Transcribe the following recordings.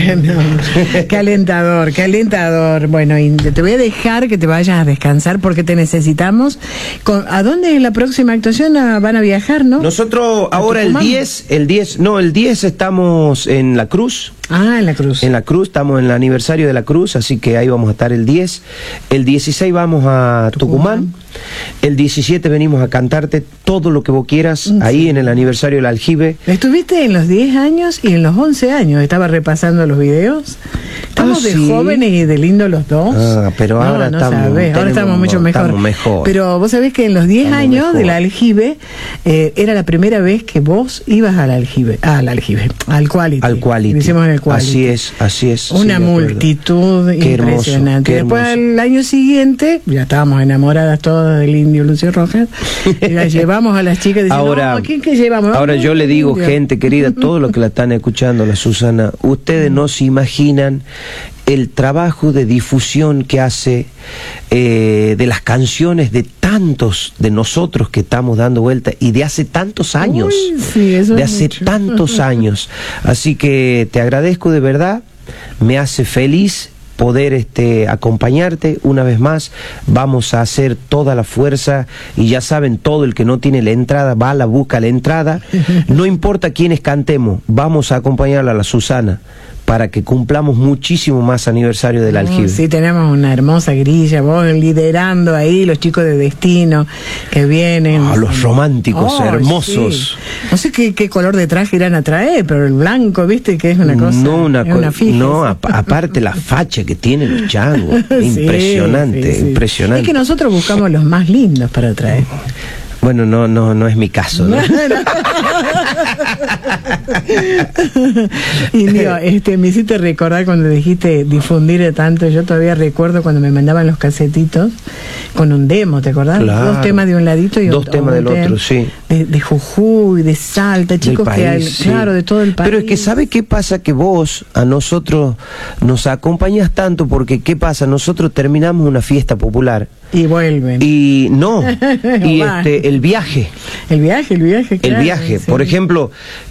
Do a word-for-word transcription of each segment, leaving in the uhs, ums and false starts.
Bueno, qué alentador, qué alentador. Bueno, y te voy a dejar que te vayas a descansar porque te necesitamos. ¿A dónde es la próxima actuación? Van a viajar, ¿no? Nosotros ahora el diez, el diez, no, el diez estamos en La Cruz. Ah, en La Cruz. En La Cruz, estamos en el aniversario de La Cruz, así que ahí vamos a estar el diez. El dieciséis vamos a Tucumán. Tucumán. El diecisiete venimos a cantarte todo lo que vos quieras, sí, ahí en el aniversario del Aljibe. Estuviste en los diez años y en los once años, estaba repasando los videos. Estamos ah, de ¿sí? jóvenes y de lindos los dos. Ah, pero no, ahora, no estamos, sabés, tenemos, ahora estamos mucho mejor. Estamos mejor. Pero vos sabés que en los diez estamos años mejor. Del Aljibe, eh, era la primera vez que vos ibas al Aljibe, ah, al Aljibe, al Quality. Al Quality. Lo hicimos en el Quality. Así es, así es. Una sí, multitud qué impresionante. Hermoso, Después al año siguiente, ya estábamos enamoradas todas del indio Lucio Rojas, y las llevamos a las chicas diciendo, ahora, no, ¿quién que llevamos? Ahora yo le digo, gente querida, todos los que la están escuchando, la Susana, ustedes no se imaginan el trabajo de difusión que hace eh, de las canciones de tantos de nosotros que estamos dando vuelta y de hace tantos años, Uy, sí, eso de es hace mucho. tantos años. Así que te agradezco de verdad, me hace feliz poder este acompañarte una vez más. Vamos a hacer toda la fuerza y ya saben, todo el que no tiene la entrada va a la busca la entrada, no importa quiénes cantemos, vamos a acompañarla a la Susana para que cumplamos muchísimo más aniversario del Aljibe. Sí, tenemos una hermosa grilla, vos liderando ahí, los chicos de Destino que vienen. Ah, los románticos, oh, hermosos. Sí. No sé qué, qué color de traje irán a traer, pero el blanco, viste, que es una cosa. No, una, es una fija, no a, aparte la facha que tienen los changos. Sí, impresionante, sí, sí. impresionante. Es que nosotros buscamos los más lindos para traer. Bueno, no, no, no es mi caso, ¿no? Indio, este, me hiciste recordar cuando dijiste difundir tanto. Yo todavía recuerdo cuando me mandaban los casetitos con un demo, ¿te acordás? Claro. Dos temas de un ladito y dos un, temas un del tema otro, sí. De, de Jujuy, de Salta, chicos país, que hay, sí. claro, de todo el país. Pero es que ¿sabe qué pasa? Que vos a nosotros nos acompañas tanto porque ¿qué pasa? Nosotros terminamos una fiesta popular y vuelven. Y no, y este el viaje. El viaje, el viaje, claro, El viaje, sí. Por ejemplo,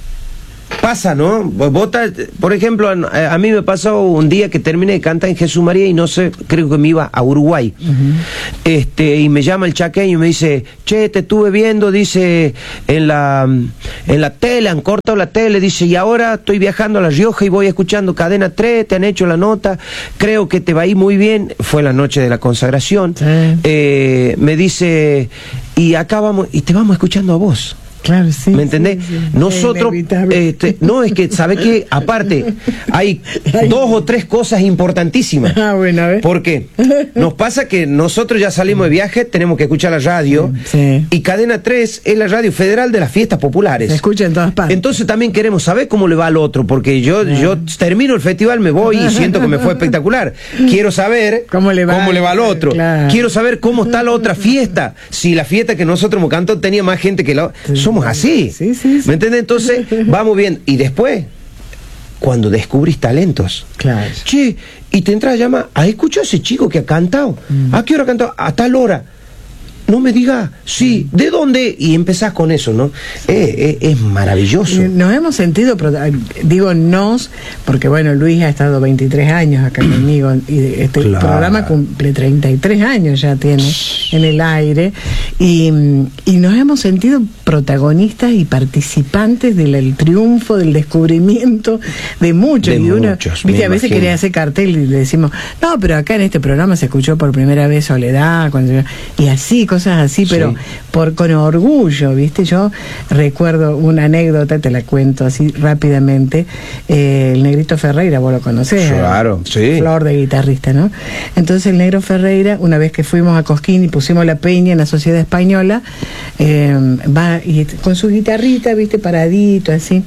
pasa, ¿no? Vos, por ejemplo, a, a mí me pasó un día que terminé de cantar en Jesús María y no sé, creo que me iba a Uruguay. Uh-huh. Este, y me llama el chaqueño y me dice, che, te estuve viendo, dice, en la en la tele, han cortado la tele, dice, y ahora estoy viajando a La Rioja y voy escuchando Cadena tres, te han hecho la nota, creo que te va a ir muy bien. Fue la noche de la consagración. Sí. Eh, me dice, y acá vamos, y te vamos escuchando a vos. Claro, sí. ¿Me entendés? Sí, sí. Nosotros, este, no, es que, ¿sabe qué? Aparte, hay dos o tres cosas importantísimas. Ah, bueno, a ver. ¿Por qué? Nos pasa que nosotros ya salimos de viaje, tenemos que escuchar la radio, sí. Y Cadena tres es la radio federal de las fiestas populares. Se escucha en todas partes. Entonces también queremos saber cómo le va al otro, porque yo, ah. yo termino el festival, me voy y siento que me fue espectacular. Quiero saber cómo le va, cómo le va al otro. Claro. Quiero saber cómo está la otra fiesta. Si la fiesta que nosotros hemos cantado tenía más gente que la sí. Somos así, sí, sí, sí. ¿Me entiendes? Entonces, vamos bien. Y después, cuando descubrís talentos, claro. Che, y te entras a llamar, ¿has escuchado a ese chico que ha cantado? Mm. ¿A qué hora ha cantado? A tal hora. No me diga, sí, ¿de dónde? Y empezás con eso, ¿no? Eh, eh, es maravilloso. Nos hemos sentido, digo nos, porque bueno, Luis ha estado veintitrés años acá conmigo y este claro. programa cumple treinta y tres años ya tiene en el aire y, y nos hemos sentido protagonistas y participantes del el triunfo, del descubrimiento de muchos. De y uno, muchos, viste, a veces imagino. Quería hacer cartel y le decimos, no, pero acá en este programa se escuchó por primera vez Soledad, cuando, y así, cosas así, pero sí. por con orgullo, ¿viste? Yo recuerdo una anécdota, te la cuento así rápidamente. Eh, el Negrito Ferreira, vos lo conocés. Claro, sí. Flor de guitarrista, ¿no? Entonces el Negro Ferreira, una vez que fuimos a Cosquín y pusimos la peña en la Sociedad Española, eh, va y con su guitarrita, ¿viste? Paradito, así.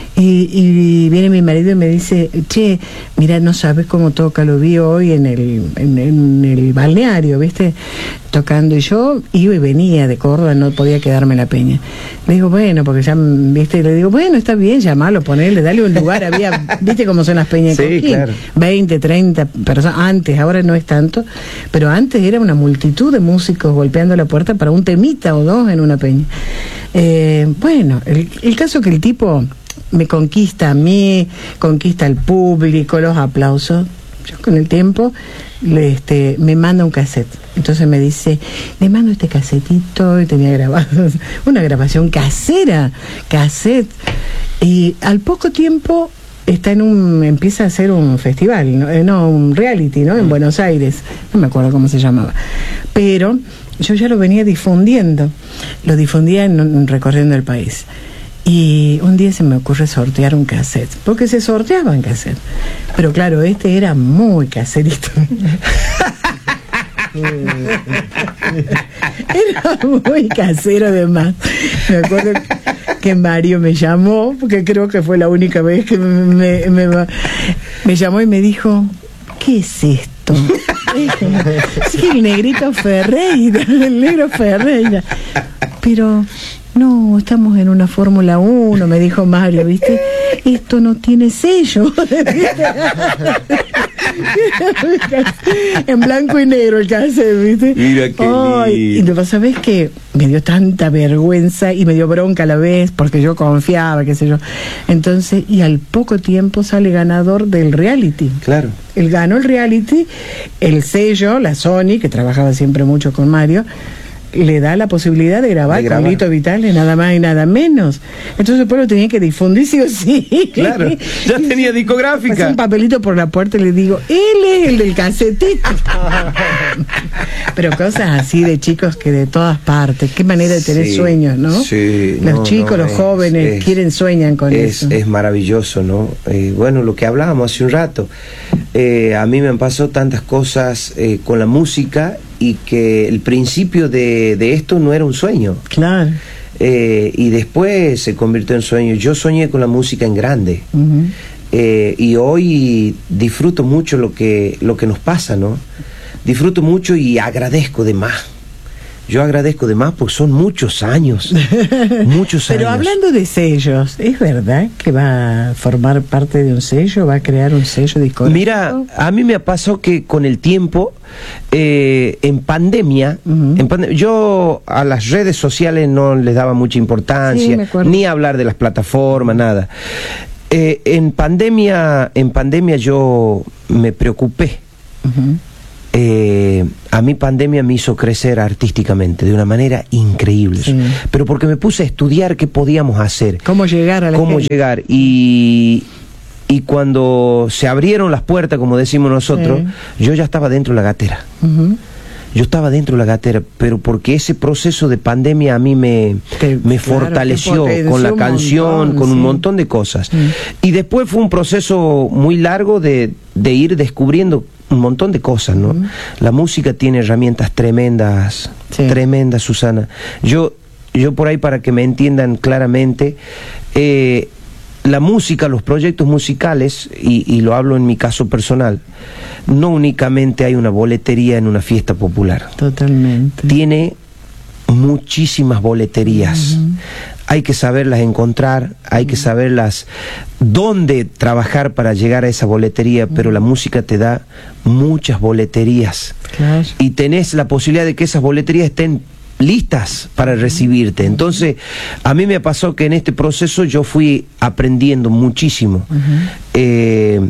Y, y viene mi marido y me dice, che, mira, no sabes cómo toca, lo vi hoy en el, en, en el balneario, ¿viste? Tocando, y yo iba y venía de Córdoba, no podía quedarme en la peña. Le digo, bueno, porque ya, ¿viste? Y le digo, bueno, está bien, llamalo, ponele, dale un lugar. Había, ¿viste cómo son las peñas de sí, Cosquín? Claro. veinte, treinta personas, antes, ahora no es tanto, pero antes era una multitud de músicos golpeando la puerta para un temita o dos en una peña. Eh, bueno, el, el caso que el tipo me conquista a mí, conquista al público, los aplausos. Yo con el tiempo le, este, me manda un cassette. Entonces me dice, le mando este casetito, y tenía grabado una grabación casera, cassette. Y al poco tiempo está en un, empieza a hacer un festival, no, no un reality, ¿no? En Buenos Aires, no me acuerdo cómo se llamaba. Pero yo ya lo venía difundiendo, lo difundía en, en, recorriendo el país. Y un día se me ocurre sortear un cassette, porque se sorteaban cassette. Pero claro, este era muy caserito. Era muy casero además. Me acuerdo que Mario me llamó, porque creo que fue la única vez que me, me, me, me llamó y me dijo, ¿qué es esto? Es que el negrito Ferreira, el negro Ferreira. Pero no, estamos en una Fórmula uno, me dijo Mario, ¿viste? Esto no tiene sello. En blanco y negro el cassette, ¿viste? Mira qué Ay, y vos sabés que me dio tanta vergüenza y me dio bronca a la vez, porque yo confiaba, qué sé yo. Entonces, y al poco tiempo sale ganador del reality. Claro. Él ganó el reality, el sello, la Sony, que trabajaba siempre mucho con Mario, le da la posibilidad de grabar, de grabar. con Lito Vitale, nada más y nada menos. Entonces después lo tenía que difundir sí o sí. Claro, ya tenía discográfica. Pasé un papelito por la puerta y le digo, él es el del casetito. Pero cosas así de chicos que de todas partes, qué manera de tener sí, sueños, ¿no? Sí, los no, chicos, no, los es, jóvenes es, quieren, sueñan con es, eso. Es maravilloso, ¿no? Eh, bueno, lo que hablábamos hace un rato, eh, a mí me han pasado tantas cosas eh, con la música, y que el principio de, de esto no era un sueño. Claro. Eh, y después se convirtió en sueño. Yo soñé con la música en grande. Uh-huh. eh, y hoy disfruto mucho lo que, lo que nos pasa, ¿no? Disfruto mucho y agradezco de más. Yo agradezco de más porque son muchos años, muchos Pero años. Pero hablando de sellos, ¿es verdad que va a formar parte de un sello? ¿Va a crear un sello discográfico? Mira, a mí me pasó que con el tiempo, eh, en pandemia, uh-huh. en pandem- yo a las redes sociales no les daba mucha importancia, sí, ni hablar de las plataformas, nada. Eh, en pandemia, en pandemia yo me preocupé. Uh-huh. Eh, a mí pandemia me hizo crecer artísticamente de una manera increíble, sí. Pero porque me puse a estudiar qué podíamos hacer, cómo llegar a la cómo gente. llegar y, y cuando se abrieron las puertas, como decimos nosotros, sí. Yo ya estaba dentro de la gatera. Uh-huh. Yo estaba dentro de la gatera, pero porque ese proceso de pandemia a mí me, te, me claro, fortaleció con la canción, montón, con sí. un montón de cosas. Sí. Y después fue un proceso muy largo de, de ir descubriendo un montón de cosas, ¿no? Uh-huh. La música tiene herramientas tremendas, sí. tremendas, Susana. Yo, yo por ahí, para que me entiendan claramente, eh, la música, los proyectos musicales, y, y lo hablo en mi caso personal, no únicamente hay una boletería en una fiesta popular. Totalmente. Tiene muchísimas boleterías. Uh-huh. Hay que saberlas encontrar, hay que saberlas dónde trabajar para llegar a esa boletería, uh-huh. Pero la música te da muchas boleterías. Claro. Y tenés la posibilidad de que esas boleterías estén listas para recibirte. Entonces, a mí me pasó que en este proceso yo fui aprendiendo muchísimo. Uh-huh. Eh,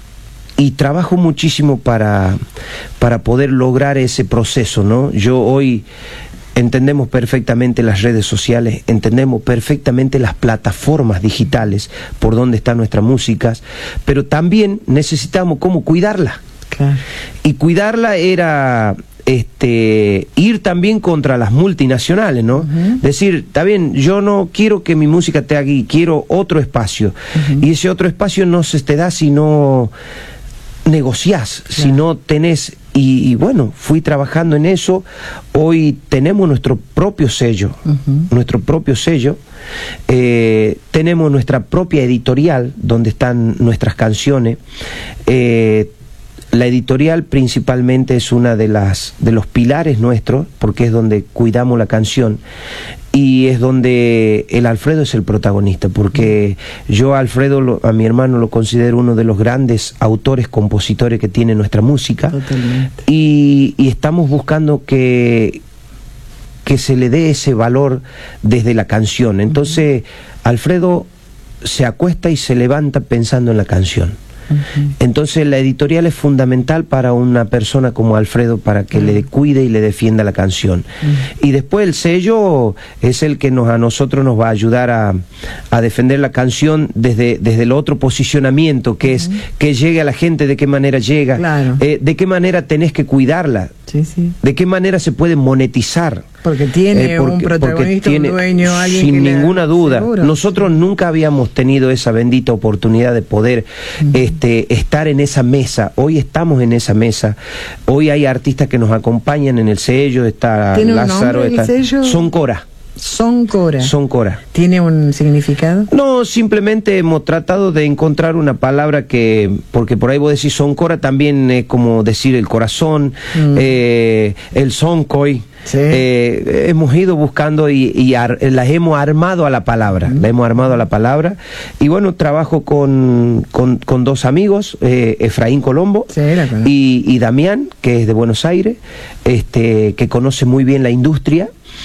y trabajo muchísimo para, para poder lograr ese proceso, ¿no? Yo hoy entendemos perfectamente las redes sociales, entendemos perfectamente las plataformas digitales por donde está nuestra música, pero también necesitamos cómo cuidarla. Claro. Y cuidarla era este ir también contra las multinacionales, ¿no? Uh-huh. Decir, está bien, yo no quiero que mi música esté aquí, quiero otro espacio. Uh-huh. Y ese otro espacio no se te da si no negociás, claro. Si no tenés. Y, y bueno, fui trabajando en eso. Hoy tenemos nuestro propio sello, uh-huh. nuestro propio sello. Eh, tenemos nuestra propia editorial donde están nuestras canciones. Eh, la editorial principalmente es una de las de los pilares nuestros, porque es donde cuidamos la canción. Y es donde el Alfredo es el protagonista, porque yo a Alfredo, lo, a mi hermano, lo considero uno de los grandes autores, compositores que tiene nuestra música. Totalmente. Y, y estamos buscando que, que se le dé ese valor desde la canción. Entonces, uh-huh. Alfredo se acuesta y se levanta pensando en la canción. Uh-huh. Entonces la editorial es fundamental para una persona como Alfredo, para que uh-huh. le cuide y le defienda la canción. Uh-huh. Y después el sello es el que nos, a nosotros nos va a ayudar a, a defender la canción desde, desde el otro posicionamiento, que uh-huh. es que llegue a la gente, de qué manera llega, claro. eh, de qué manera tenés que cuidarla, sí, sí. de qué manera se puede monetizar. Porque tiene eh, porque, un protagonista, tiene, un dueño, alguien sin que ninguna la... duda. Seguro. Nosotros nunca habíamos tenido esa bendita oportunidad de poder uh-huh. este, estar en esa mesa. Hoy estamos en esa mesa. Hoy hay artistas que nos acompañan en el sello. Está ¿Tiene Lázaro, un nombre, está... el sello? Soncora. Soncora. Soncora. ¿Tiene un significado? No, simplemente hemos tratado de encontrar una palabra que, porque por ahí vos decís Soncora, también es como decir el corazón, mm. eh, el soncoy. Sí. Eh, hemos ido buscando y, y ar, las hemos armado a la palabra, mm. la hemos armado a la palabra. Y bueno, trabajo con, con, con dos amigos, eh, Efraín Colombo sí, y, y Damián, que es de Buenos Aires, este, que conoce muy bien la industria.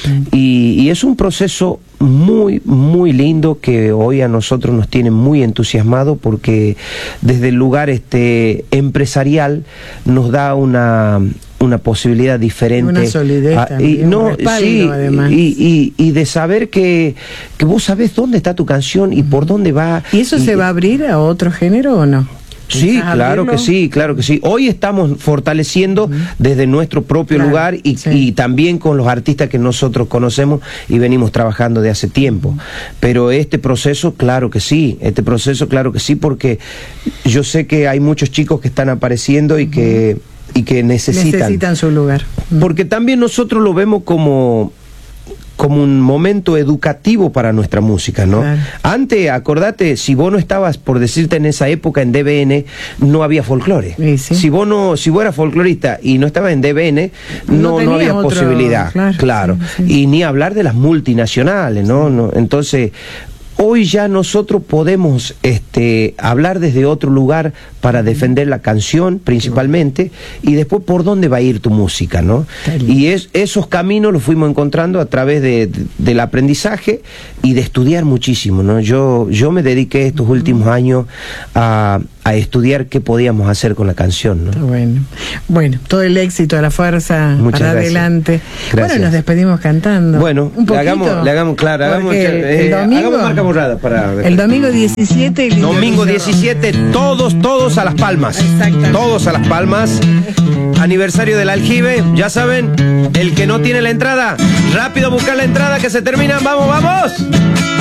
Y, y es un proceso muy, muy lindo que hoy a nosotros nos tiene muy entusiasmados, porque desde el lugar este empresarial nos da una, una posibilidad diferente. Una solidez a, también, y, no, un respaldo, sí, además. Y, y, y de saber que, que vos sabés dónde está tu canción y por dónde va. ¿Y eso y, se va a abrir a otro género o no? Sí, claro que sí, claro que sí. Hoy estamos fortaleciendo uh-huh. desde nuestro propio claro, lugar y, sí. y también con los artistas que nosotros conocemos y venimos trabajando de hace tiempo. Uh-huh. Pero este proceso, claro que sí, este proceso, claro que sí, porque yo sé que hay muchos chicos que están apareciendo y que, y que necesitan. Necesitan su lugar. Uh-huh. Porque también nosotros lo vemos como... como un momento educativo para nuestra música, ¿no? Claro. Antes, acordate, si vos no estabas, por decirte en esa época, en D B N, no había folclore. Sí, sí. Si vos no, si vos eras folclorista y no estabas en D B N, no, no, no había otro... posibilidad. Claro. claro. Sí, sí. Y ni hablar de las multinacionales, ¿no? Sí. no entonces, hoy ya nosotros podemos este, hablar desde otro lugar para defender la canción principalmente y después por dónde va a ir tu música, ¿no? Y es, esos caminos los fuimos encontrando a través de, de, del aprendizaje y de estudiar muchísimo, ¿no? Yo, yo me dediqué estos últimos años a, a estudiar qué podíamos hacer con la canción, ¿no? Bueno, bueno, todo el éxito, la fuerza Muchas para gracias. adelante. Gracias. Bueno, nos despedimos cantando. Bueno, un le hagamos, le hagamos, claro, hagamos, eh, el domingo, hagamos marca borrada para... El domingo diecisiete. El domingo diecisiete, todos, todos a Las Palmas. Todos a Las Palmas. Aniversario del Aljibe, ya saben, el que no tiene la entrada, rápido buscar la entrada que se termina. ¡Vamos, vamos!